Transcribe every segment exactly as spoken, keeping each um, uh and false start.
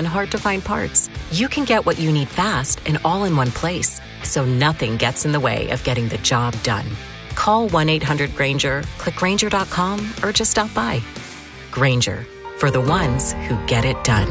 and hard-to-find parts, you can get what you need fast and all in one place, so nothing gets in the way of getting the job done. Call one eight hundred Grainger, click Grainger dot com, or just stop by. Grainger, for the ones who get it done.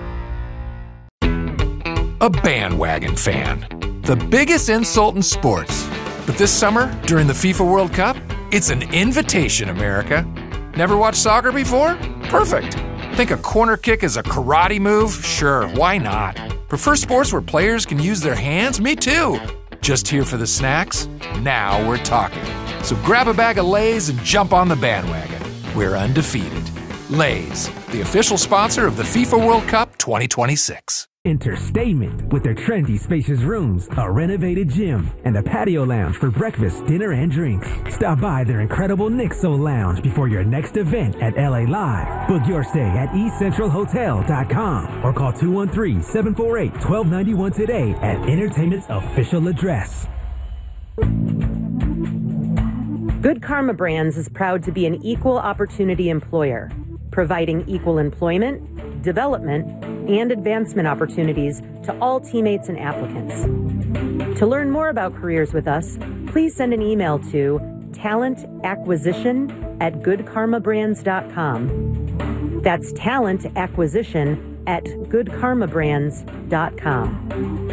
A bandwagon fan. The biggest insult in sports. But this summer, during the FIFA World Cup, it's an invitation, America. Never watched soccer before? Perfect. Think a corner kick is a karate move? Sure, why not? Prefer sports where players can use their hands? Me too. Just here for the snacks? Now we're talking. So grab a bag of Lay's and jump on the bandwagon. We're undefeated. Lay's, the official sponsor of the FIFA World Cup twenty twenty-six. Entertainment with their trendy, spacious rooms, a renovated gym, and a patio lounge for breakfast, dinner, and drinks. Stop by their incredible Nixo Lounge before your next event at L A Live. Book your stay at east central hotel dot com or call two one three, seven four eight, one two nine one today at Entertainment's official address. Good Karma Brands is proud to be an equal opportunity employer, providing equal employment, development, and advancement opportunities to all teammates and applicants. To learn more about careers with us, please send an email to talent acquisition at good karma brands dot com. That's talent acquisition at good karma brands dot com.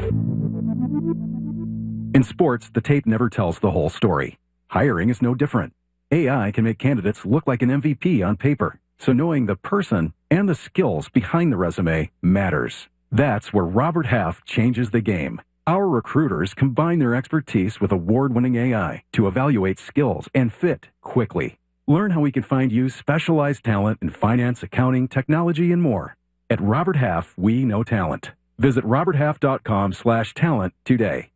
In sports, the tape never tells the whole story. Hiring is no different. A I can make candidates look like an M V P on paper. So knowing the person and the skills behind the resume matters. That's where Robert Half changes the game. Our recruiters combine their expertise with award-winning A I to evaluate skills and fit quickly. Learn how we can find you specialized talent in finance, accounting, technology, and more. At Robert Half, we know talent. Visit robert half dot com slash talent today.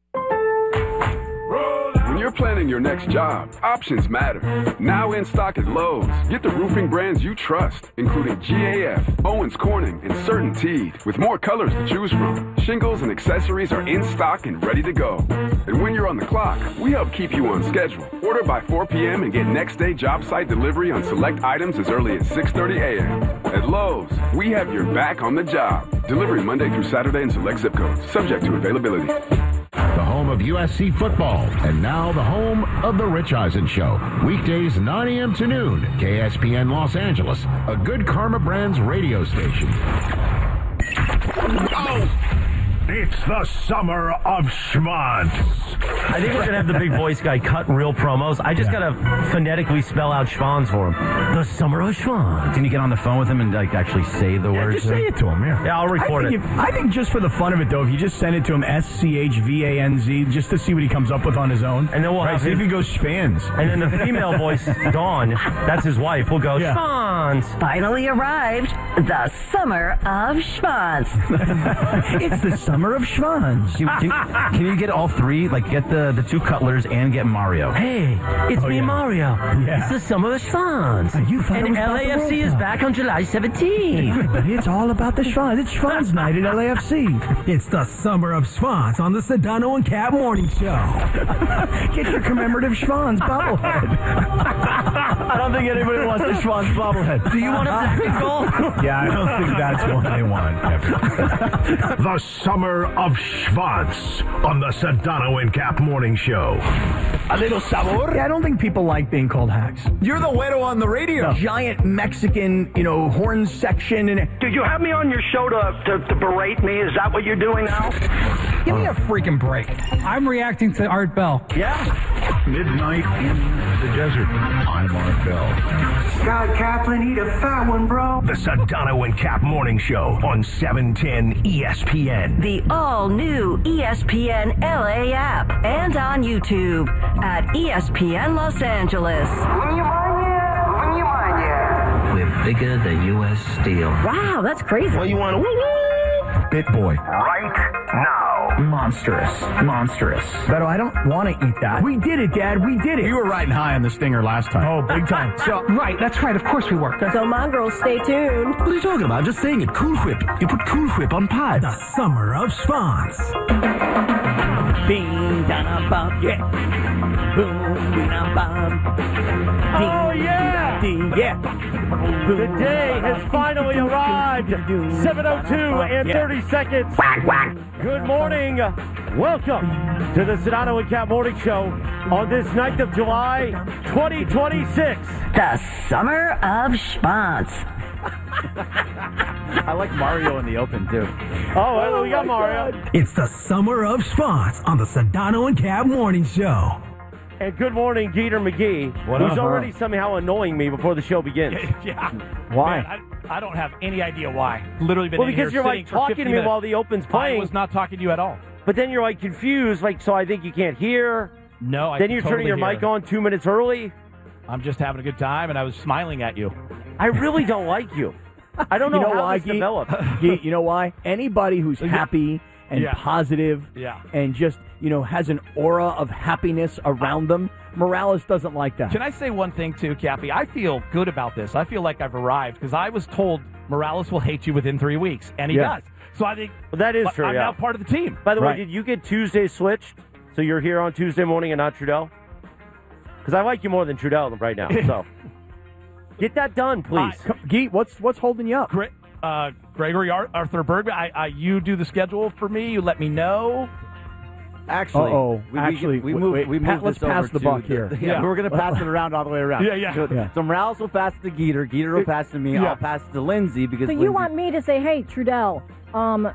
When you're planning your next job, options matter. Now in stock at Lowe's. Get the roofing brands you trust, including G A F, Owens Corning, and CertainTeed, with more colors to choose from. Shingles and accessories are in stock and ready to go. And when you're on the clock, we help keep you on schedule. Order by four p.m. and get next day job site delivery on select items as early as six thirty a.m. At Lowe's, we have your back on the job. Delivery Monday through Saturday in select zip codes, subject to availability. The home of U S C football, and now the home of The Rich Eisen Show. Weekdays nine a.m. to noon, K S P N Los Angeles, a Good Karma Brands radio station. Oh! It's the summer of schmonz. I think we're going to have the big voice guy cut real promos. I just yeah. got to phonetically spell out schwanz for him. The summer of schwanz. Can you get on the phone with him and like actually say the yeah, words? Just say it to him, yeah. Yeah, I'll record I it. If, I think just for the fun of it, though, if you just send it to him, S C H V A N Z, just to see what he comes up with on his own. And then we'll right, have see his, if he goes schwanz. And then the female voice, Dawn, that's his wife, will go, yeah. schwanz. Finally arrived, the summer of schwanz. It's the summer of schwanz. Can, can, can you get all three? Like, get the, the two cutlers and get Mario. Hey, it's oh, me, yeah. Mario. Yeah. It's the summer of schwanz. And L A F C is back on July seventeenth. But it's all about the schwanz. It's schwanz night at L A F C. It's the summer of schwanz on the Sedano and Cap Morning Show. Get your commemorative schwanz bobblehead. I don't think anybody wants a schwanz bobblehead. Do you want a tactical? Yeah, I don't think that's what they want. The summer of schwanz on the Sedano and Cap Morning Show. A little sabor? Yeah, I don't think people like being called hacks. You're the widow on the radio. The giant Mexican, you know, horn section. And Did you have me on your show to, to, to berate me? Is that what you're doing now? Give me a freaking break. I'm reacting to Art Bell. Yeah. Midnight in the desert. I'm Art Bell. God, Kaplan, eat a fat one, bro. The Sedano and Cap Morning Show on seven ten E S P N. The all-new E S P N L A app and on YouTube at E S P N Los Angeles. We're bigger than U S Steel. Wow, that's crazy. Well, you want to woo-woo? Bit boy. Right now. monstrous. Monstrous. Beto, I don't want to eat that. We did it, Dad. We did it. You were riding high on the stinger last time. Oh, big time. So, right, that's right. Of course we were. So, mongrels, stay tuned. What are you talking about? Just saying it. Cool Whip. You put Cool Whip on pies. The summer of Schwanz. Bing, da bum, yeah. Boom, bing, bum. Oh, yeah. Ding, yeah. The day has finally arrived. seven oh two and thirty seconds. Good morning. Welcome to the Sedano and Cat Morning Show on this ninth of July, twenty twenty-six. The Summer of Schwanz. I like Mario in the open, too. Oh, well, we got Mario. God. It's the summer of Schwanz on the Sedano and Cat Morning Show. And good morning, Geeter McGee, what who's up, already huh? somehow annoying me before the show begins. Yeah. Why? Man, I, I don't have any idea why. Literally been well, in because here you're like talking to me minutes. while the open's playing. I was not talking to you at all. But then you're like confused, like, so I think you can't hear. No, I Then can you're totally turning your hear. mic on two minutes early. I'm just having a good time, and I was smiling at you. I really don't like you. I don't know, you know how why, this Geet? developed. Geet, you know why? Anybody who's happy and Yeah. positive Yeah. and just, you know, has an aura of happiness around them, Morales doesn't like that. Can I say one thing, too, Cappy? I feel good about this. I feel like I've arrived, because I was told Morales will hate you within three weeks, and he Yeah. does. So I think well, that is but true, I'm yeah. now part of the team. By the Right. way, did you get Tuesday switched? So you're here on Tuesday morning and not Trudell? Because I like you more than Trudell right now. So get that done, please. Uh, Geet, what's what's holding you up? Gre- uh, Gregory Ar- Arthur Bergman, I, I, you do the schedule for me. You let me know. Actually, Uh-oh. we, Actually, we, we wait, moved. wait, we Pat, moved let's this pass over the to buck here. Yeah, Yeah. we're going to pass it around all the way around. Yeah, yeah. So, Yeah. so Morales will pass it to Geeter. Geeter will pass it to me. Yeah. I'll pass it to Lindsay because So you Lindsay, want me to say, hey, Trudell, um...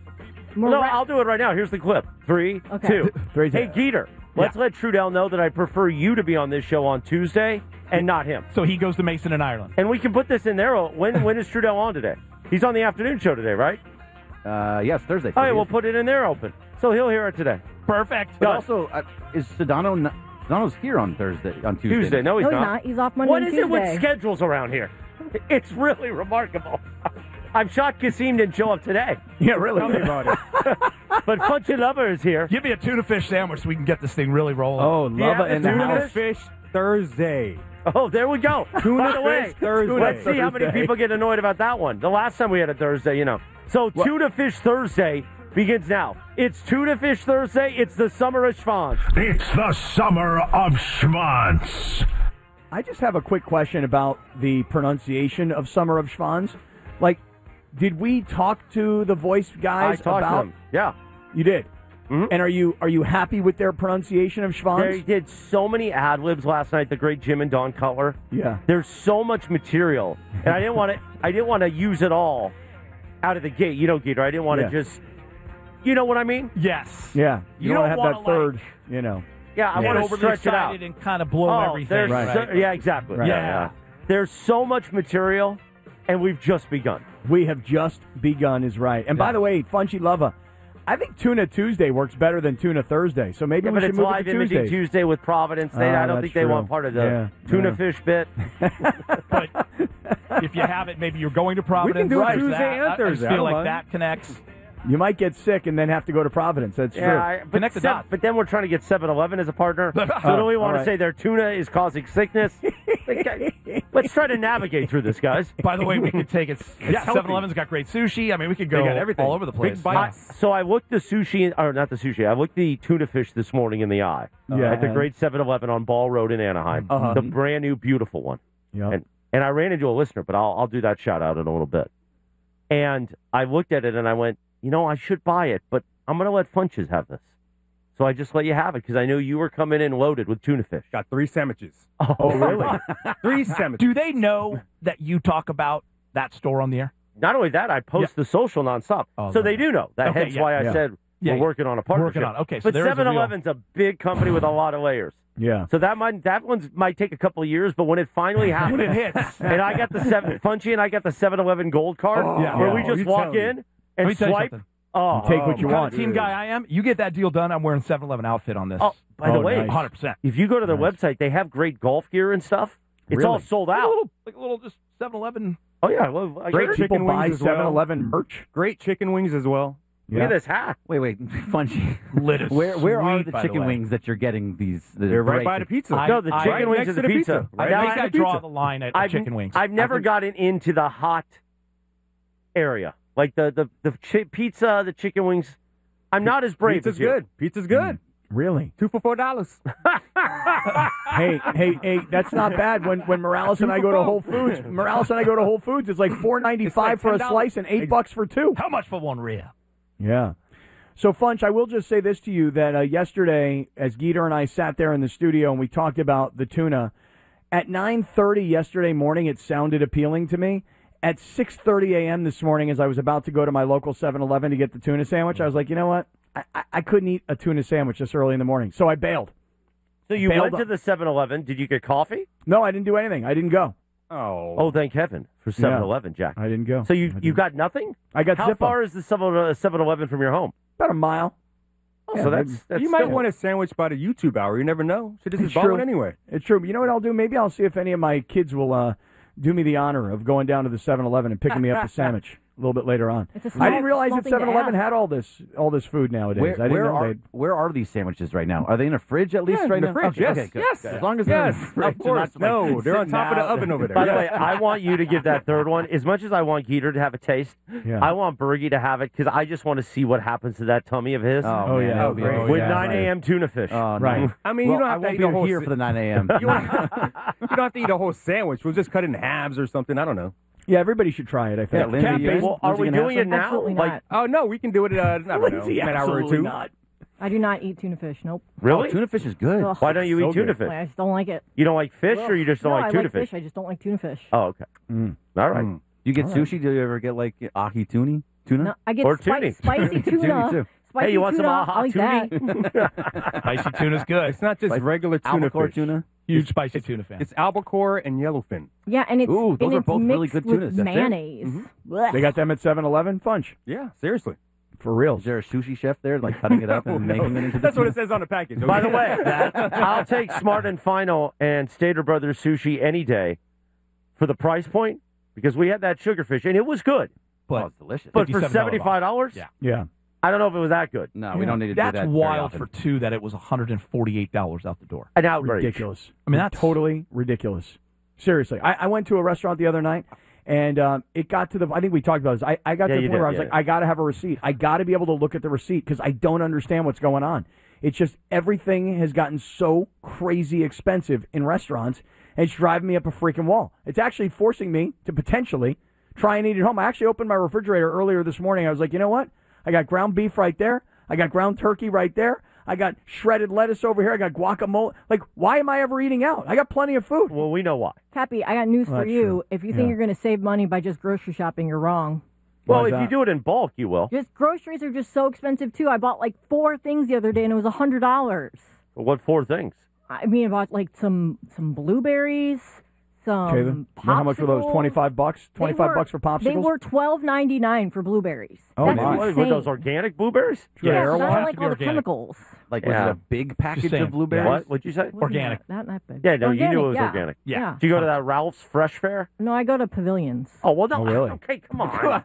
no, Mora- I'll do it right now. Here's the clip. Three, Okay. two. Three, Hey, two. Geeter, let's let Trudell know that I prefer you to be on this show on Tuesday and not him. So he goes to Mason and Ireland. And we can put this in there. When When is Trudell on today? He's on the afternoon show today, right? Uh, yes, Thursday. All right, we'll put it in there open. So he'll hear it today. Perfect. But Done. also, uh, is Sedano? Not, Sedano's here on Thursday, on Tuesday. Tuesday. No, he's no, he's not. not. He's off Monday What and is Tuesday. it with schedules around here? It's really remarkable. I'm shocked Kasim didn't show up today. Yeah, really. Tell me about it. But Punchy Lover is here. Give me a tuna fish sandwich so we can get this thing really rolling. Oh, Do you have love it in the tuna house. fish? Thursday. Oh, there we go. Tuna By the way, fish Thursday. let's see how many Thursday. people get annoyed about that one. The last time we had a Thursday, you know. So Tuna Fish Thursday begins now. It's Tuna Fish Thursday. It's the summer of Schwanz. It's the summer of Schwanz. I just have a quick question about the pronunciation of Summer of Schwanz. Like, did we talk to the voice guys I talked about? to them. Yeah. You did. Mhm. And are you are you happy with their pronunciation of Schwanz? They did so many ad libs last night. The great Jim and Don Cutler. Yeah. There's so much material, and I didn't want to. I didn't want to use it all out of the gate. You know, Geeter. I didn't want to Yeah. just. You know what I mean? Yes. Yeah. You, You don't don't have wanna, that third. You know. Yeah, I Get want to overly stretch it out excited and kind of blow oh, everything. there's Right. so- yeah, exactly. Right. Yeah. There's so much material, and we've just begun. We have just begun, is right. And by Yeah. the way, Funchy Lava, I think Tuna Tuesday works better than Tuna Thursday. So maybe Yeah, we but should it's move live it to imaging Tuesday. Tuesday with Providence. They, Ah, I don't that's think they true. want part of the Yeah, tuna yeah. fish bit. But if you have it, maybe you're going to Providence. We can do it There's Tuesday that. and I- I Thursday. just I feel don't like mind. that connects. You might get sick and then have to go to Providence. That's true. Yeah, I, but, Connect the sev- dots. but then we're trying to get seven eleven as a partner. So Oh, do we all want to right. say their tuna is causing sickness? Let's try to navigate through this, guys. By the way, we could take it. Yeah, healthy. seven eleven's got great sushi. I mean, we could go got everything. all over the place. Big bites. I- so I looked the sushi, or not the sushi, I looked the tuna fish this morning in the eye Yeah. at the great seven eleven on Ball Road in Anaheim. Uh-huh. The brand new, beautiful one. Yep. And and I ran into a listener, but I'll I'll do that shout out in a little bit. And I looked at it and I went, you know, I should buy it, but I'm going to let Funches have this. So I just let you have it because I knew you were coming in loaded with tuna fish. Got three sandwiches. Oh, really? Three sandwiches. Do they know that you talk about that store on the air? Not only that, I post the social nonstop. Oh, so no. they do know. That Okay, hence yeah. why I Yeah. said Yeah, we're yeah. working on a partnership. Working on it. Okay, so but there is a seven eleven's a big company with a lot of layers. Yeah. So that might that one's might take a couple of years, but when it finally happens, When it hits. and I got the seven Funchy and I got the seven eleven gold card, Oh, where yeah. we just You walk tell me. in Let and me tell you swipe. something. Oh, You take what you What kind want. of team guy I am, you get that deal done, I'm wearing seven eleven outfit on this. oh, by the Oh, way, nice. one hundred percent. if you go to their Nice. website, they have great golf gear and stuff. It's all Really? sold Like a out. little, like a little just seven eleven. Oh yeah, well, I Great heard- people chicken buy wings as well. seven eleven merch. Great chicken wings as well. Yeah. Look at this hat. Wait, wait, Funchy. Lit is Where where are sweet, the by the chicken way. wings that you're getting these? The They're right break- by the pizza. I- no, the I- chicken right wings next is to the the pizza. pizza. Right I Now, think next I to the draw pizza. the line at I've, chicken wings. I've never I think- gotten into the hot area. Like the, the, the chi- pizza, the chicken wings. I'm not as brave Pizza's as you. good. Pizza's good. Really? Two for four dollars. hey, hey, hey, that's not bad. When when Morales and I go to Whole Foods, Morales and I go to Whole Foods, it's like four ninety five for a slice and eight bucks for two. How much for one rib? Yeah. So, Funch, I will just say this to you that uh, yesterday, as Geeter and I sat there in the studio and we talked about the tuna, at nine thirty yesterday morning, it sounded appealing to me. At six thirty a.m. this morning, as I was about to go to my local seven eleven to get the tuna sandwich, I was like, you know what? I, I, I couldn't eat a tuna sandwich this early in the morning, so I bailed. So you Bailed went to up. the seven eleven. Did you get coffee? No, I didn't do anything. I didn't go. Oh. Oh, thank heaven for seven eleven, Jack. I didn't go. So you, you got nothing? I got How Zippo. far is the seven eleven from your home? About a mile. Oh, Yeah, so maybe. that's, that's you might still- want a sandwich by the YouTube hour. You never know. So this is It's balling true. anyway. It's true. But you know what I'll do? Maybe I'll see if any of my kids will uh, do me the honor of going down to the seven eleven and picking me up a sandwich a little bit later on. It's a small- I didn't realize small that thing to seven eleven ask. had all this all this food nowadays. Where, I didn't where know are they'd. where are these sandwiches right now? Are they in a fridge at least Yeah, right in the now? fridge, Okay, yes. okay, good. Yes. As long as they're Yes, in the of fridge, and course. not, like, No, they're on sitting top of the out. oven over there. By the Yeah. way, I want you to give that third one. As much as I want Geeter to have a taste, Yeah. I want Bergie to have it because I just want to see what happens to that tummy of his Oh, Oh, man, yeah. that would be Oh, great. with yeah, nine a.m. tuna fish. Oh, no. Right. I mean, Well, you don't I have to won't eat be the whole here si- for the nine a.m. You don't, you don't have to eat a whole sandwich. We'll just cut it in halves or something. I don't know. Yeah, everybody should try it. I Yeah, think. Lindsay, Cap you base- in? Well, are Lindsay we gonna have doing it some? now? Absolutely Like, not. Oh, no, we can do it, uh, I don't know, Lindsay, an hour or absolutely two. not. I do not eat tuna fish. Nope. really? Oh, tuna fish is good. Ugh. Why don't you So eat tuna good. fish? I just don't like it. You don't like fish, or you just don't no, like I tuna like fish? fish. I just don't like tuna fish. Oh, okay. Mm. All right. Mm. You get All right. sushi? Do you ever get like ahi tuni? Tuna? No, I get Or spi- tuni. spicy Tuni, tuna. too. Spicy Hey, you want some tuna, aha I'll eat that. tuna? Spicy tuna's good. It's not just Like regular tuna albacore fish. tuna? Huge spicy tuna fan. It's albacore and yellowfin. Yeah, and it's Ooh, those and are it's both really mixed good with tunas. That's it. mayonnaise. Blech. They got them at seven eleven. Funch. Yeah, seriously. For real. Is there a sushi chef there, like cutting it up and No, making it into the That's what tuna? it says on the package. By the okay? way, I'll take Smart and Final and Stater Brothers sushi any day for the price point because we had that sugarfish and it was good. Oh, it's delicious. But for fifty-seven dollars seventy-five dollars, Yeah. Yeah. I don't know if it was that good. No, we don't need to That's do that. very wild often. for two that it was one hundred forty-eight dollars out the door. An outrage. Ridiculous. I mean, that's- totally ridiculous. Seriously. I, I went to a restaurant the other night, and um, it got to the, I think we talked about this. I, I got Yeah, to the you point did, where I was yeah, like, yeah. I got to have a receipt. I got to be able to look at the receipt because I don't understand what's going on. It's just everything has gotten so crazy expensive in restaurants, and it's driving me up a freaking wall. It's actually forcing me to potentially try and eat at home. I actually opened my refrigerator earlier this morning. I was like, you know what? I got ground beef right there. I got ground turkey right there. I got shredded lettuce over here. I got guacamole. Like, why am I ever eating out? I got plenty of food. Well, we know why. Cappy, I got news Well, for that's you. true. If you Yeah. think you're going to save money by just grocery shopping, you're wrong. Well, Why is if you that? do it in bulk, you will. Just groceries are just so expensive too. I bought like four things the other day and it was a hundred dollars. What four things? I mean, I bought like some some blueberries, some Okay, then. You know how much were those? popsicles. twenty-five bucks? They twenty-five were- bucks for popsicles? They were twelve ninety nine for blueberries. Oh, That's my. What, insane. were those organic blueberries? Yeah, Yeah, Air so I One? don't like To be all the organic. chemicals. Like, was Yeah. it a big package saying. of blueberries? What? What'd you say? Wasn't Organic. That, not that big. Yeah, no, you knew it was yeah. organic. Yeah. Did you go to that Ralph's Fresh Fair? No, I go to pavilions. Oh, well, no. Oh, really? Okay, come on. What?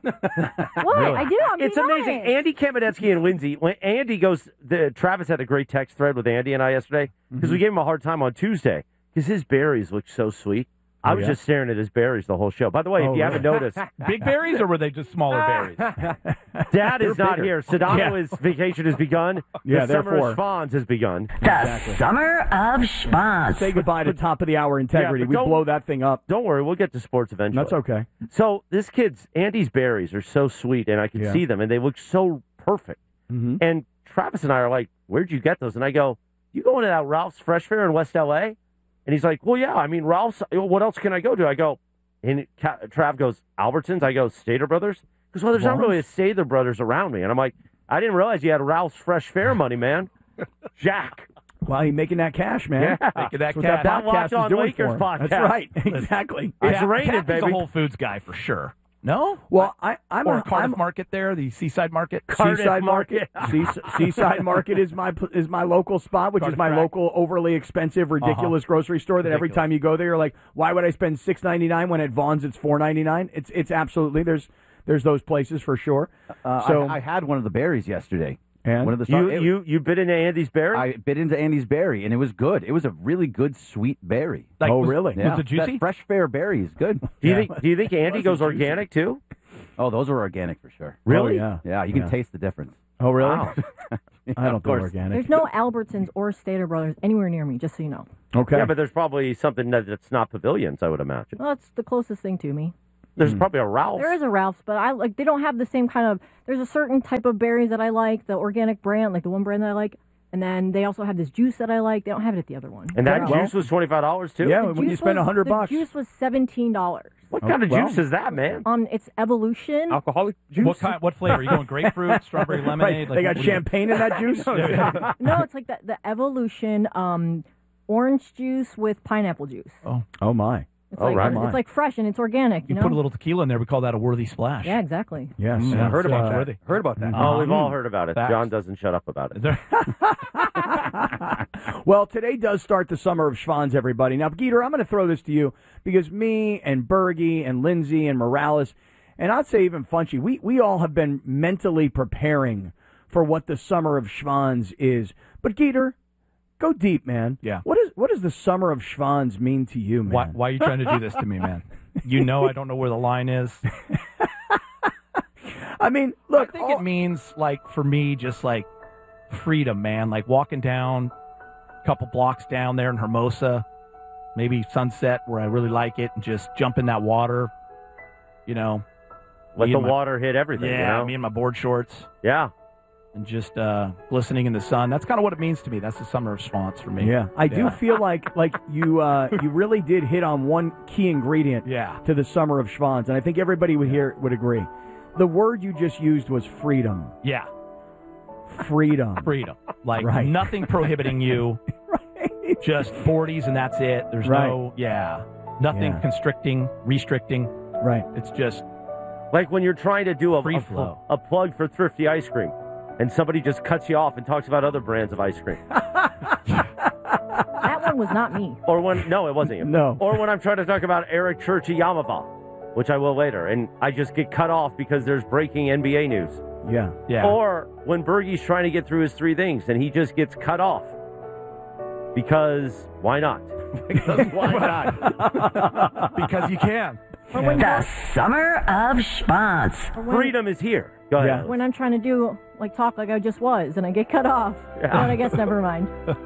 I do. I'm It's being amazing. honest. Andy Kamenetsky and Lindsay, when Andy goes, the, Travis had a great text thread with Andy and I yesterday because Mm-hmm. we gave him a hard time on Tuesday because his berries looked so sweet. I Oh, was yeah? just staring at his berries the whole show. By the way, Oh, if you haven't really? noticed, Big berries, or were they just smaller berries? Dad is not bigger. here. Sedano, Yeah. his vacation has begun. Yeah, the summer therefore. of Schwanz has begun. The Summer of Schwanz. Say goodbye to top of the hour integrity. but we don't- blow that thing up. Don't worry, we'll get to sports eventually. That's okay. So this kid's, Andy's berries are so sweet, and I can Yeah. see them, and they look so perfect. Mm-hmm. And Travis and I are like, where'd you get those? And I go, you going to that Ralph's Fresh Fair in West L A? And he's like, well, yeah, I mean, Ralph's, what else can I go to? I go, and Ca- Trav goes, Albertsons? I go, Stater Brothers? Because, well, there's not really a Stater Brothers around me. And I'm like, I didn't realize you had Ralph's Fresh Fair money, man. Jack. Well, he's making that cash, man. Yeah. Making that That's what cash. that That podcast Locked is On doing Lakers for him. podcast. That's right. Exactly. It's Cap- raining, Cap is baby. a Whole Foods guy for sure. No? Well, I, I'm or a Cardiff I'm, Market there, the Seaside Market. Cardiff Seaside Market. Market. Seas- Seaside Market is my is my local spot, which Cardiff is my Crack. local overly expensive, ridiculous grocery store. That every Ridiculous. time you go there, you're like, why would I spend six ninety nine when at Vaughn's it's four ninety nine? It's it's absolutely there's there's those places for sure. Uh, so I, I had one of the berries yesterday. And one of the You it- you you bit into Andy's berry? I bit into Andy's berry, and it was good. It was a really good sweet berry. Like, Oh, was- really? Yeah. was it juicy? That fresh fair berry is good. Do you think Do you think Andy goes organic too? Oh, those are organic for sure. Really? Oh, yeah. Yeah, you can Yeah. taste the difference. Oh, really? Wow. I don't of think course. organic. There's no Albertsons or Stater Brothers anywhere near me, just so you know. Okay. Yeah, but there's probably something that, that's not Pavilions, I would imagine. Well, that's the closest thing to me. There's Hmm. probably a Ralph's. There is a Ralph's, but I like they don't have the same kind of. There's a certain type of berries that I like, the organic brand, like the one brand that I like, and then they also have this juice that I like. They don't have it at the other one. And that Well- juice was twenty-five dollars too? Yeah, The when you juice spend a was- hundred the bucks. juice was seventeen dollars. What Oh, kind of well. juice is that, man? Um, it's Evolution. Alcoholic juice? What kind? What flavor? Are you going grapefruit, strawberry Right. lemonade? They got what do you- champagne in that juice? No, it's like the the Evolution um, orange juice with pineapple juice. Oh, Oh, my. It's Oh, like right. it's like fresh and it's organic. You, you know? put a little tequila in there. We call that a worthy splash. Yeah, exactly. Yes. Mm, yeah. heard about Uh, that. Worthy. Heard about that. Oh, we've all heard about it. Facts. John doesn't shut up about it. Well, today does start the summer of Schwans, everybody. Now, Geeter, I'm going to throw this to you because me and Bergie and Lindsay and Morales, and I'd say even Funchy, we, we all have been mentally preparing for what the summer of Schwans is. But, Geeter, go deep, man. Yeah. What is what does the summer of Schwans mean to you, man? Why, why are you trying to do this to me, man? You know I don't know where the line is. I mean, look. I think it means, like, for me, just, like, freedom, man. Like, walking down a couple blocks down there in Hermosa, maybe Sunset, where I really like it, and just jump in that water, you know. Let me the and my- water hit everything, Yeah, you know? me in my board shorts. Yeah. And just uh, glistening in the sun. That's kind of what it means to me. That's the summer of Schwans for me. Yeah, I do Yeah. feel like like you uh, you really did hit on one key ingredient Yeah. to the summer of Schwans, and I think everybody would hear would agree. The word you just used was freedom. Yeah. Freedom. Freedom. Like, Right. nothing prohibiting you. Right. Just boardies and that's it. There's Right. no, yeah. Nothing Yeah. constricting, restricting. Right. It's just Like when you're trying to do a, Free a, flow. a plug for Thrifty Ice Cream, and somebody just cuts you off and talks about other brands of ice cream. That one was not me. Or when, no, it wasn't you. No. Or when I'm trying to talk about Eric Church of Yamava, which I will later, and I just get cut off because there's breaking N B A news. Yeah. yeah. Or when Bergie's trying to get through his three things and he just gets cut off. Because why not? because why not? Because you can. Or when, The summer of Schwans. or when, Freedom is here. Go ahead. Yeah. Alice. when I'm trying to do like talk like I just was and I get cut off, Yeah. then I guess never mind. But,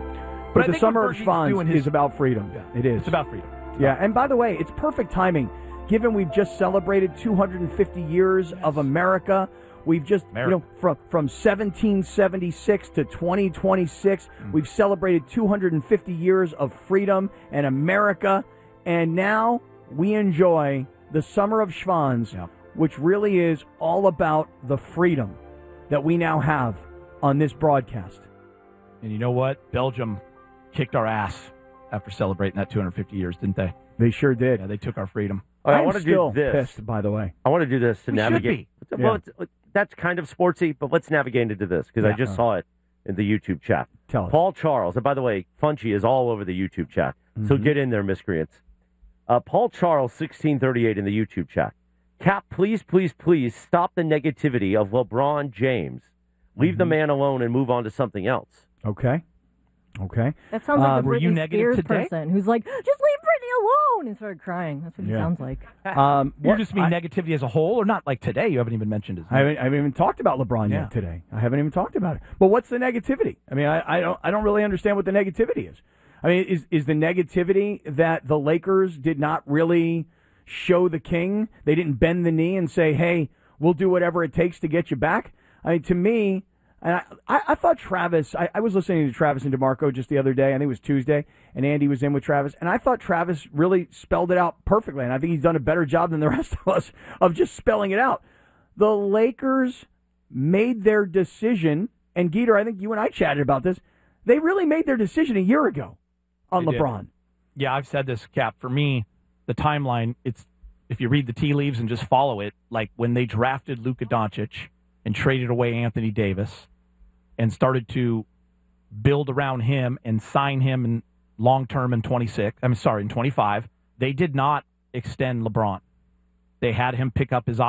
I the think summer what of Bergie's Schwans doing his- is about freedom. It is. It's about freedom. Yeah, and by the way, it's perfect timing. Given we've just celebrated two hundred fifty years of America, we've just, America. you know, from from seventeen seventy-six to twenty twenty-six, Mm. we've celebrated two hundred fifty years of freedom and America, and now we enjoy the summer of Schwans, Yep. which really is all about the freedom that we now have on this broadcast. And you know what? Belgium kicked our ass after celebrating that two hundred fifty years, didn't they? They sure did. Yeah, they took our freedom. All right, I I'm want to still do this. pissed, by the way. I want to do this to We should navigate. be. Well, it's- that's kind of sportsy, but let's navigate into this because I Yeah. just saw it in the YouTube chat. Tell us. Paul Charles, and by the way, Funchy is all over the YouTube chat, so Mm-hmm. get in there, miscreants. Uh, Paul Charles, sixteen thirty-eight in the YouTube chat. Cap, please, please, please stop the negativity of LeBron James. Leave Mm-hmm. the man alone and move on to something else. Okay. Okay. That sounds like Uh, the were you Britney negative Spears today? person who's like, just leave Britney alone, and started crying. That's what he Yeah. sounds like. Um, You what- just mean I- negativity as a whole, or not like today? You haven't even mentioned his I name. haven't, I haven't even talked about LeBron Yeah. yet today. I haven't even talked about it. But what's the negativity? I mean, I, I don't I don't really understand what the negativity is. I mean, is is the negativity that the Lakers did not really show the king? They didn't bend the knee and say, "Hey, we'll do whatever it takes to get you back." I mean, to me, and I, I, I thought Travis. I, I was listening to Travis and DeMarco just the other day. I think it was Tuesday, and Andy was in with Travis, and I thought Travis really spelled it out perfectly. And I think he's done a better job than the rest of us of just spelling it out. The Lakers made their decision, and Geeter, I think you and I chatted about this. They really made their decision a year ago on They did. LeBron. Yeah, I've said this, Cap. For me, the timeline, it's if you read the tea leaves and just follow it, like when they drafted Luka Doncic and traded away Anthony Davis and started to build around him and sign him in long term in twenty-six, I'm sorry, in twenty-five, they did not extend LeBron. They had him pick up his option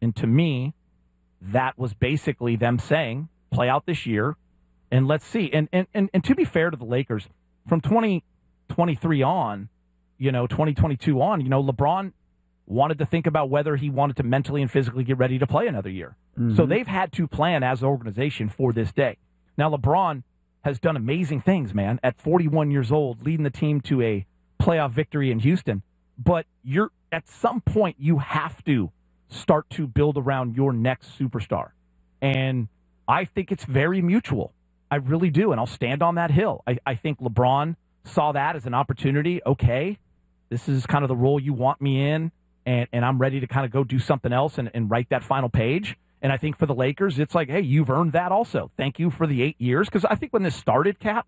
And to me, that was basically them saying, play out this year and let's see. And, and, and, and to be fair to the Lakers, from twenty twenty-three on, you know, twenty twenty-two on, you know, LeBron wanted to think about whether he wanted to mentally and physically get ready to play another year. Mm-hmm. So they've had to plan as an organization for this day. Now, LeBron has done amazing things, man, at forty-one years old, leading the team to a playoff victory in Houston. But you're at some point, you have to start to build around your next superstar. And I think it's very mutual. I really do. And I'll stand on that hill. I, I think LeBron saw that as an opportunity. Okay, this is kind of the role you want me in. And, and I'm ready to kind of go do something else and, and write that final page. And I think for the Lakers, it's like, hey, you've earned that also. Thank you for the eight years. Because I think when this started, Cap,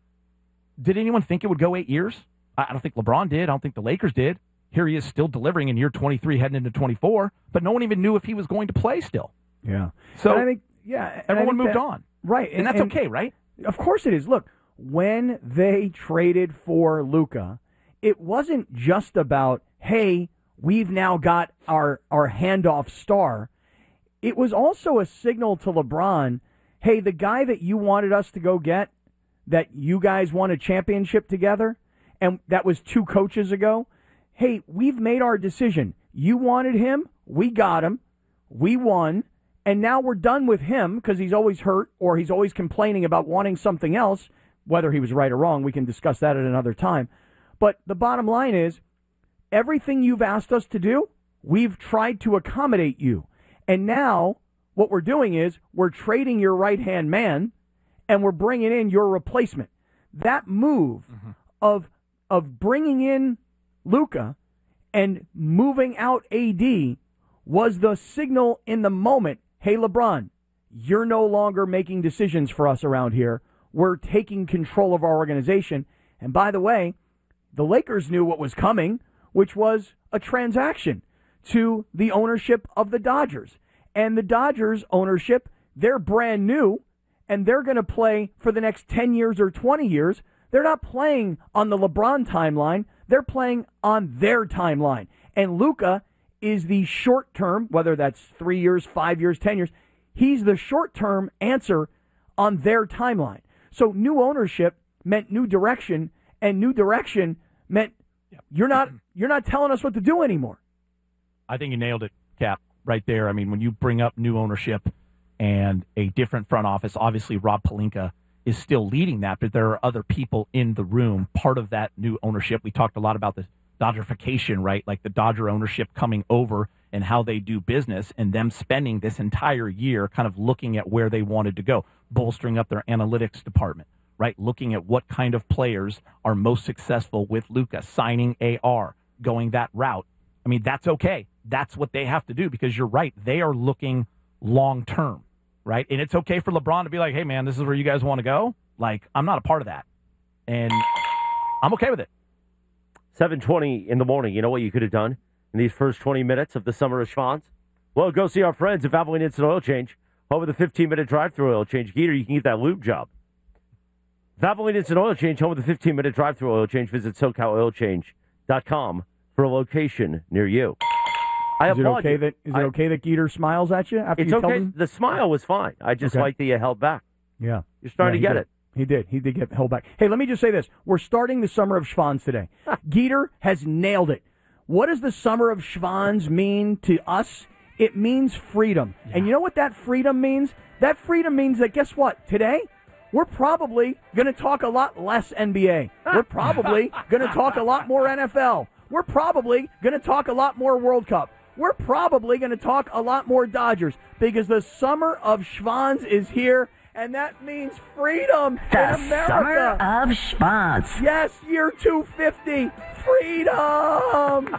did anyone think it would go eight years? I don't think LeBron did. I don't think the Lakers did. Here he is still delivering in year twenty-three, heading into twenty-four. But no one even knew if he was going to play still. Yeah. So and I think, yeah, everyone think moved that, on. Right. And, and that's and, okay, right? Of course it is. Look, when they traded for Luka, it wasn't just about, hey, we've now got our, our handoff star. It was also a signal to LeBron, hey, the guy that you wanted us to go get, that you guys won a championship together, and that was two coaches ago, hey, we've made our decision. You wanted him, we got him, we won, and now we're done with him because he's always hurt or he's always complaining about wanting something else. Whether he was right or wrong, we can discuss that at another time. But the bottom line is, everything you've asked us to do, we've tried to accommodate you. And now what we're doing is we're trading your right-hand man and we're bringing in your replacement. That move mm-hmm. of of bringing in Luka and moving out A D was the signal in the moment, hey, LeBron, you're no longer making decisions for us around here. We're taking control of our organization. And by the way, the Lakers knew what was coming, which was a transaction to the ownership of the Dodgers. And the Dodgers ownership, they're brand new, and they're going to play for the next ten years or twenty years. They're not playing on the LeBron timeline. They're playing on their timeline. And Luka is the short-term, whether that's three years, five years, ten years, he's the short-term answer on their timeline. So new ownership meant new direction, and new direction meant you're not you're not telling us what to do anymore. I think you nailed it, Cap, right there. I mean, when you bring up new ownership and a different front office, obviously Rob Pelinka is still leading that, but there are other people in the room, part of that new ownership. We talked a lot about the Dodgerification, right? Like the Dodger ownership coming over and how they do business and them spending this entire year kind of looking at where they wanted to go, bolstering up their analytics department, right? Looking at what kind of players are most successful with Luka, signing A R, going that route. I mean, that's okay. That's what they have to do because you're right. They are looking long-term, right? And it's okay for LeBron to be like, hey, man, this is where you guys want to go. Like, I'm not a part of that. And I'm okay with it. seven twenty in the morning. You know what you could have done in these first twenty minutes of the summer of Schwann's? Well, go see our friends at Valvoline Instant Oil Change. Home of the fifteen-minute drive-through oil change. Geeter, you can get that lube job. Valvoline Instant Oil Change, home of the fifteen-minute drive-through oil change. Visit SoCal Oil Change dot com for a location near you. I is it okay you. that is I, it okay that Geeter smiles at you after it's you okay. tell him? The smile was fine. I just okay. like that you held back. Yeah, you're starting yeah, to get did. it. He did. He did get held back. Hey, let me just say this: we're starting the summer of Schwann's today. Geeter has nailed it. What does the summer of Schwann's mean to us? It means freedom, yeah. And you know what that freedom means? That freedom means that guess what? Today, we're probably going to talk a lot less N B A. We're probably going to talk a lot more N F L. We're probably going to talk a lot more World Cup. We're probably going to talk a lot more Dodgers because the summer of Schwann's is here, and that means freedom the in America. Summer of Schwann's. Yes, year two fifty. Freedom.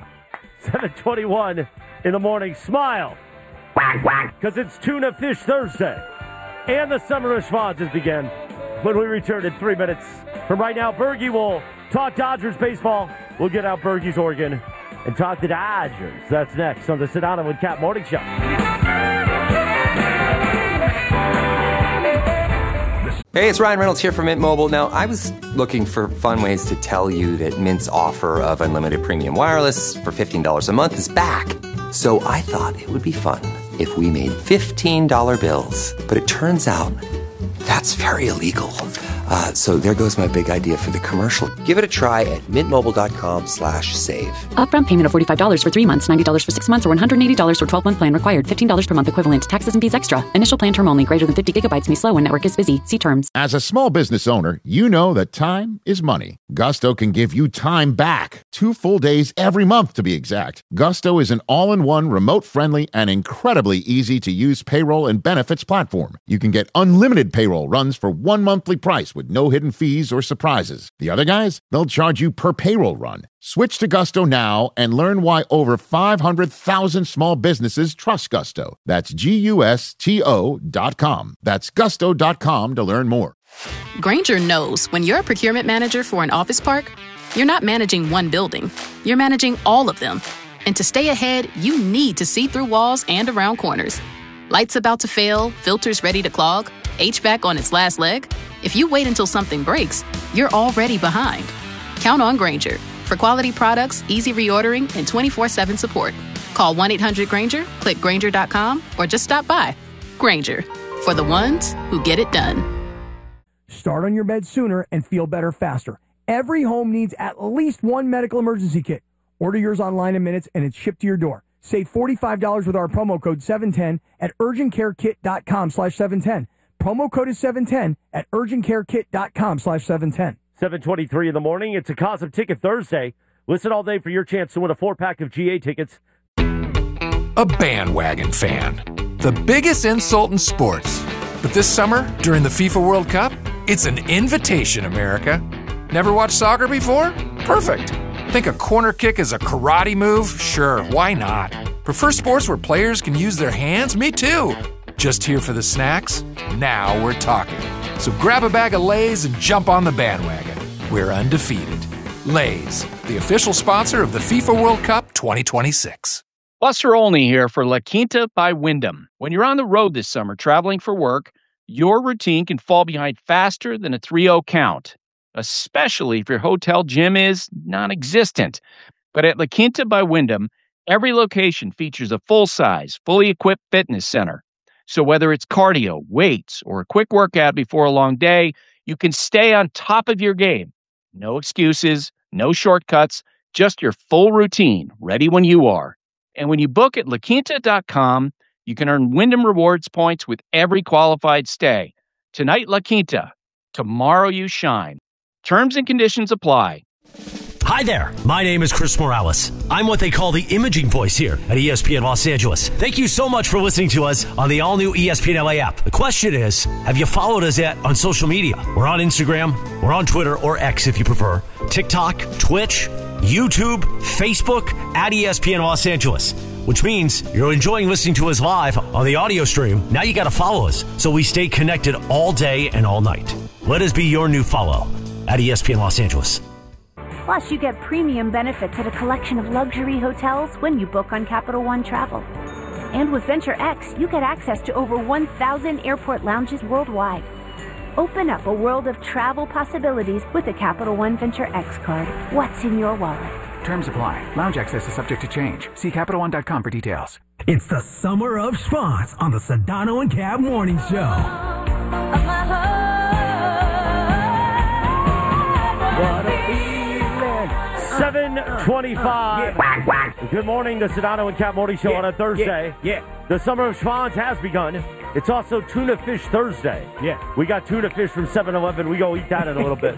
seven twenty-one in the morning. Smile. Quack, quack. Because it's Tuna Fish Thursday. And the summer of Schwann's has begun. When we return in three minutes. From right now, Bergie will talk Dodgers baseball. We'll get out Bergie's organ and talk the Dodgers. That's next on the Sedano and Cap Morning Show. Hey, it's Ryan Reynolds here from Mint Mobile. Now, I was looking for fun ways to tell you that Mint's offer of unlimited premium wireless for fifteen dollars a month is back. So I thought it would be fun if we made fifteen dollar bills. But it turns out that's very illegal. Uh, so there goes my big idea for the commercial. Give it a try at mintmobile.com slash save. Upfront payment of forty-five dollars for three months, ninety dollars for six months, or one hundred eighty dollars for twelve-month plan required. fifteen dollars per month equivalent. Taxes and fees extra. Initial plan term only. Greater than fifty gigabytes may slow when network is busy. See terms. As a small business owner, you know that time is money. Gusto can give you time back. Two full days every month, to be exact. Gusto is an all-in-one, remote-friendly, and incredibly easy-to-use payroll and benefits platform. You can get unlimited payroll runs for one monthly price with no hidden fees or surprises. The other guys, they'll charge you per payroll run. Switch to Gusto now and learn why over five hundred thousand small businesses trust Gusto. That's G U S T O dot com. That's gusto dot com to learn more. Grainger knows when you're a procurement manager for an office park, you're not managing one building. You're managing all of them. And to stay ahead, you need to see through walls and around corners. Lights about to fail, filters ready to clog, H V A C on its last leg. If you wait until something breaks, you're already behind. Count on Grainger for quality products, easy reordering, and twenty-four seven support. Call one eight hundred Grainger, click Grainger dot com, or just stop by. Grainger, for the ones who get it done. Start on your bed sooner and feel better faster. Every home needs at least one medical emergency kit. Order yours online in minutes and it's shipped to your door. Save forty-five dollars with our promo code seven ten at urgentcarekit.com slash 710. Promo code is seven ten at urgentcarekit.com slash 710. seven twenty-three in the morning. It's a Cosm Ticket Thursday. Listen all day for your chance to win a four-pack of G A tickets. A bandwagon fan. The biggest insult in sports. But this summer, during the FIFA World Cup, it's an invitation, America. Never watched soccer before? Perfect. Think a corner kick is a karate move? Sure, why not? Prefer sports where players can use their hands? Me too. Just here for the snacks? Now we're talking. So grab a bag of Lay's and jump on the bandwagon. We're undefeated. Lay's, the official sponsor of the FIFA World Cup twenty twenty-six. Buster Olney here for La Quinta by Wyndham. When you're on the road this summer traveling for work, your routine can fall behind faster than a three oh count, especially if your hotel gym is non-existent. But at La Quinta by Wyndham, every location features a full-size, fully equipped fitness center. So whether it's cardio, weights, or a quick workout before a long day, you can stay on top of your game. No excuses, no shortcuts, just your full routine, ready when you are. And when you book at la quinta dot com, you can earn Wyndham Rewards points with every qualified stay. Tonight, La Quinta. Tomorrow, you shine. Terms and conditions apply. Hi there. My name is Chris Morales. I'm what they call the imaging voice here at E S P N Los Angeles. Thank you so much for listening to us on the all-new E S P N L A app. The question is, have you followed us yet on social media? We're on Instagram, we're on Twitter, or X if you prefer, TikTok, Twitch, YouTube, Facebook, at E S P N Los Angeles, which means you're enjoying listening to us live on the audio stream. Now you got to follow us so we stay connected all day and all night. Let us be your new follow at E S P N Los Angeles. Plus, you get premium benefits at a collection of luxury hotels when you book on Capital One Travel. And with Venture X, you get access to over one thousand airport lounges worldwide. Open up a world of travel possibilities with a Capital One Venture X card. What's in your wallet? Terms apply. Lounge access is subject to change. See Capital One dot com for details. It's the summer of Schwanz on the Sedano and Cab Morning Show. What a feeling. seven twenty-five. Yeah. Good morning, the Sedano and Cap Morning Show yeah. on a Thursday. Yeah. yeah. The summer of Schwanz has begun. It's also Tuna Fish Thursday. Yeah. We got tuna fish from seven eleven. We go eat that in a little bit.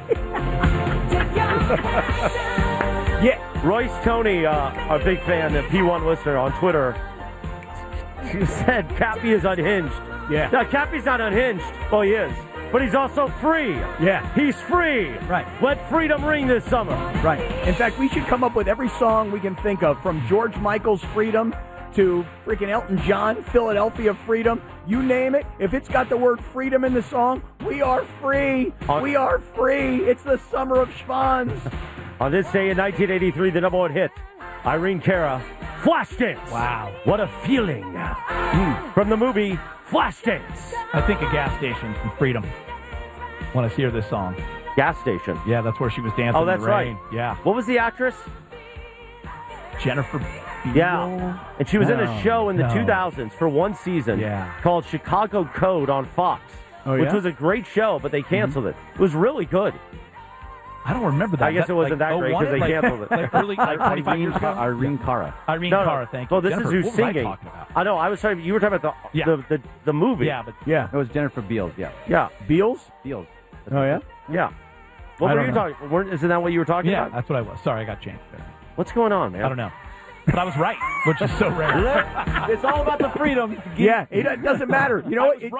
yeah. Royce Tony, uh, our big fan, a P one listener on Twitter, she said Cappy is unhinged. Yeah. Now, Cappy's not unhinged. Well, he is. But he's also free. Yeah. He's free. Right. Let freedom ring this summer. Right. In fact, we should come up with every song we can think of, from George Michael's Freedom to freaking Elton John, Philadelphia Freedom. You name it. If it's got the word freedom in the song, we are free. On- we are free. It's the summer of Schwanz. On this day in nineteen eighty-three, the number one hit, Irene Cara, Flashdance. Wow. What a feeling. Mm. From the movie Flashdance. I think a gas station from Freedom. When I hear this song. Gas station? Yeah, that's where she was dancing Oh, in that's the rain. right. Yeah. What was the actress? Jennifer Yeah, and she was in a No, show in the no. two thousands for one season Yeah. called Chicago Code on Fox, Oh, which yeah? was a great show, but they canceled it. It was really good. I don't remember that. I guess That- it wasn't like, that oh, great one, because they like- canceled it. like early- like twenty-five years ago? Irene Cara. Irene no, no. Cara, thank you. Well, this Jennifer, is who's what was I singing. talking about? I know. I was talking. You were talking about the Yeah. the, the, the movie. Yeah, but Yeah. It was Jennifer Beals, yeah. yeah, Beals? Beals. Oh, yeah? yeah. What I were don't you know. talking? Weren't, isn't that what you were talking yeah, about? that's what I was. Sorry, I got changed there. What's going on, man? I don't know. But I was right, which is so rare. It's all about the freedom. Yeah, it doesn't matter. You know what? It-